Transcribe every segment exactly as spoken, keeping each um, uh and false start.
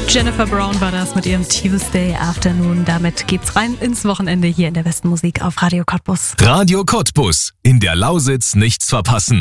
Jennifer Brown war das mit ihrem Tuesday Afternoon. Damit geht's rein ins Wochenende hier in der besten Musik auf Radio Cottbus. Radio Cottbus. In der Lausitz nichts verpassen.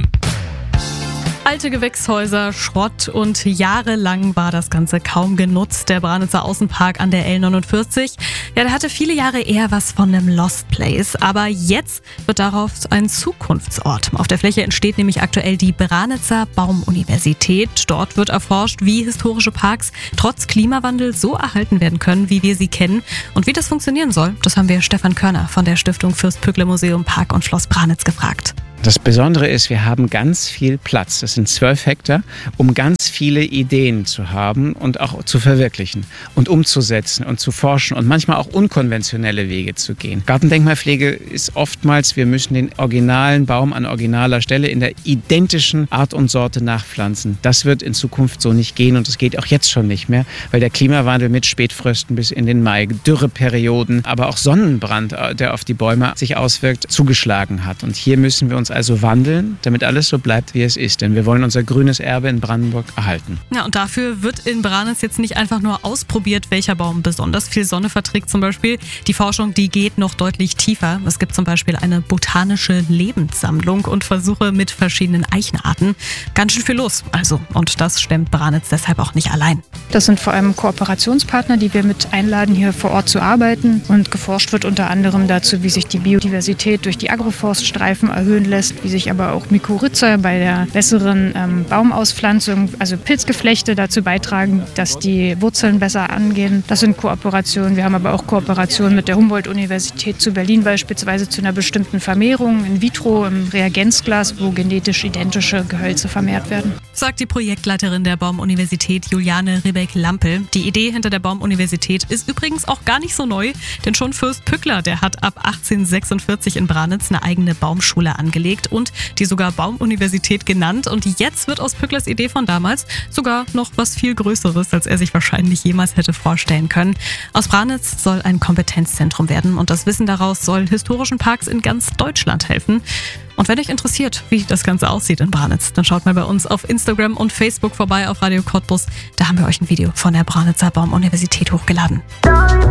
Alte Gewächshäuser, Schrott und jahrelang war das Ganze kaum genutzt. Der Branitzer Außenpark an der L neunundvierzig, ja, der hatte viele Jahre eher was von einem Lost Place. Aber jetzt wird darauf ein Zukunftsort. Auf der Fläche entsteht nämlich aktuell die Branitzer Baumuniversität. Dort wird erforscht, wie historische Parks trotz Klimawandel so erhalten werden können, wie wir sie kennen. Und wie das funktionieren soll, das haben wir Stefan Körner von der Stiftung Fürst-Pückler-Museum Park und Schloss Branitz gefragt. Das Besondere ist, wir haben ganz viel Platz, das sind zwölf Hektar, um ganz viele Ideen zu haben und auch zu verwirklichen und umzusetzen und zu forschen und manchmal auch unkonventionelle Wege zu gehen. Gartendenkmalpflege ist oftmals, wir müssen den originalen Baum an originaler Stelle in der identischen Art und Sorte nachpflanzen. Das wird in Zukunft so nicht gehen und das geht auch jetzt schon nicht mehr, weil der Klimawandel mit Spätfrösten bis in den Mai, Dürreperioden, aber auch Sonnenbrand, der auf die Bäume sich auswirkt, zugeschlagen hat. Und hier müssen wir uns also wandeln, damit alles so bleibt, wie es ist. Denn wir wollen unser grünes Erbe in Brandenburg erhalten. Ja, und dafür wird in Branitz jetzt nicht einfach nur ausprobiert, welcher Baum besonders viel Sonne verträgt zum Beispiel. Die Forschung, die geht noch deutlich tiefer. Es gibt zum Beispiel eine botanische Lebenssammlung und Versuche mit verschiedenen Eichenarten. Ganz schön viel los also. Und das stemmt Branitz deshalb auch nicht allein. Das sind vor allem Kooperationspartner, die wir mit einladen, hier vor Ort zu arbeiten. Und geforscht wird unter anderem dazu, wie sich die Biodiversität durch die Agroforststreifen erhöhen lässt, wie sich aber auch Mykorrhiza bei der besseren ähm, Baumauspflanzung, also Pilzgeflechte, dazu beitragen, dass die Wurzeln besser angehen. Das sind Kooperationen. Wir haben aber auch Kooperationen mit der Humboldt-Universität zu Berlin beispielsweise zu einer bestimmten Vermehrung in vitro im Reagenzglas, wo genetisch identische Gehölze vermehrt werden. Sagt die Projektleiterin der Baumuniversität Juliane Ribbeck-Lampel. Die Idee hinter der Baumuniversität ist übrigens auch gar nicht so neu, denn schon Fürst Pückler, der hat ab achtzehnhundertsechsundvierzig in Branitz eine eigene Baumschule angelegt und die sogar Baumuniversität genannt. Und jetzt wird aus Pücklers Idee von damals sogar noch was viel Größeres, als er sich wahrscheinlich jemals hätte vorstellen können. Aus Branitz soll ein Kompetenzzentrum werden und das Wissen daraus soll historischen Parks in ganz Deutschland helfen. Und wenn euch interessiert, wie das Ganze aussieht in Branitz, dann schaut mal bei uns auf Instagram und Facebook vorbei auf Radio Cottbus. Da haben wir euch ein Video von der Branitzer Baumuniversität hochgeladen.